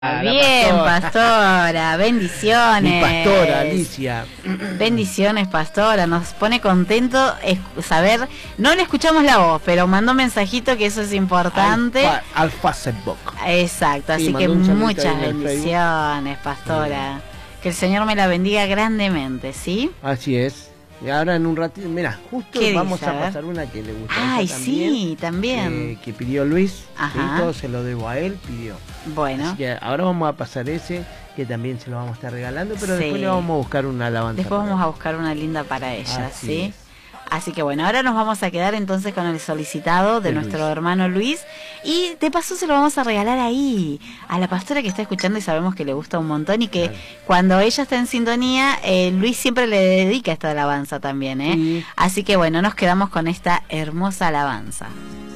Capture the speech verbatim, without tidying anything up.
Bien, pastora. pastora, bendiciones. Mi pastora, Alicia. Bendiciones, pastora. Nos pone contento saber. No le escuchamos la voz, pero mandó un mensajito que eso es importante. Al, al Facebook. Exacto, así sí, que muchas bendiciones, pastora. Sí. Que el Señor me la bendiga grandemente, ¿sí? Así es. Y ahora en un ratito, mira, justo vamos dice? a pasar una que le gusta. Ay, también, sí, también. Eh, que pidió Luis. Ajá. Y todo se lo debo a él, pidió. Bueno. Así que ahora vamos a pasar ese, que también se lo vamos a estar regalando, pero sí. después le vamos a buscar una alabanza. Después vamos ella. a buscar una linda para ella, Así ¿sí? Es. Así que bueno, ahora nos vamos a quedar entonces con el solicitado de, de nuestro Luis. hermano Luis. Y de paso se lo vamos a regalar ahí, a la pastora que está escuchando y sabemos que le gusta un montón. Y que claro. cuando ella está en sintonía, eh, Luis siempre le dedica esta alabanza también, ¿eh? Sí. Así que bueno, nos quedamos con esta hermosa alabanza.